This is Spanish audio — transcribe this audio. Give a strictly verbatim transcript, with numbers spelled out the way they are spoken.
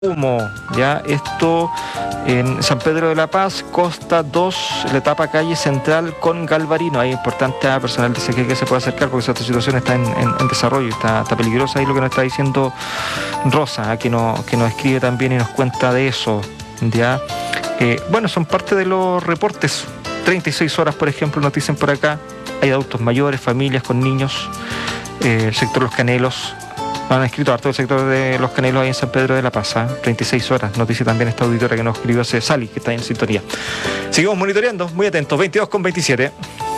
Humo, ya esto en San Pedro de la Paz, Costa dos, la etapa calle central con Galvarino. Ahí es importante, a personal dice que, que se puede acercar porque esta situación está en, en, en desarrollo, está, está peligrosa. Ahí lo que nos está diciendo Rosa, que, no, que nos escribe también y nos cuenta de eso. Ya, eh, bueno, son parte de los reportes. treinta y seis horas, por ejemplo, nos dicen por acá. Hay adultos mayores, familias con niños, eh, el sector Los Canelos. Han escrito harto el sector de Los Canelos ahí en San Pedro de la Paz, ¿eh? treinta y seis horas, nos dice también esta auditora que nos escribió hace Sally, que está en sintonía. Seguimos monitoreando, muy atentos, veintidós con veintisiete.